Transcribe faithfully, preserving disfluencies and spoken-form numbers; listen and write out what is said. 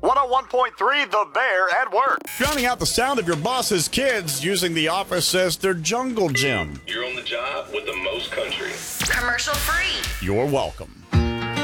one oh one point three The Bear at work. Drowning out the sound of your boss's kids using the office as their jungle gym. You're on the job with the most country. Commercial free. You're welcome.